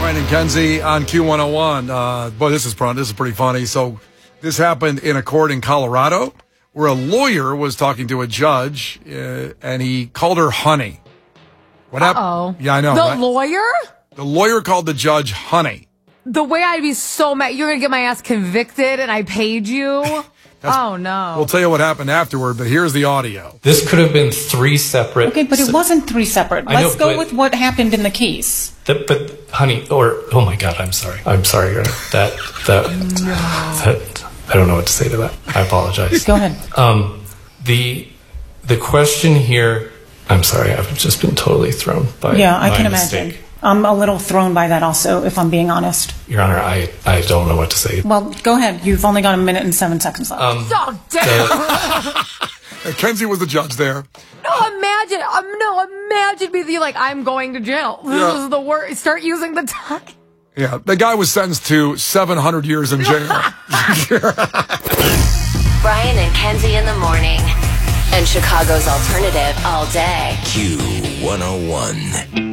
Brian and Kenzie on Q101. Boy, this is pretty funny. So this happened in a court in Colorado where a lawyer was talking to a judge and he called her honey. What happened? Yeah, I know. The lawyer? The lawyer called the judge honey. The way I'd be so mad. You're going to get my ass convicted and I paid you? Oh, no. We'll tell you what happened afterward, but here's the audio. This could have been three separate... Okay, but it wasn't three separate. Let's go with what happened in the case. But, honey, oh my God, I'm sorry. I'm sorry. That I don't know what to say to that. I apologize. Go ahead. The question here... I'm sorry, I've just been totally thrown by I can mistake. imagine. I'm a little thrown by that also, if I'm being honest. Your Honor, I don't know what to say. Well, go ahead. You've only got 1 minute and 7 seconds left. Oh, damn. Kenzie was the judge there. Imagine me like, I'm going to jail. This is the worst. Start using the talk. Yeah, the guy was sentenced to 700 years in jail. Brian and Kenzie in the morning. And Chicago's alternative all day. Q101.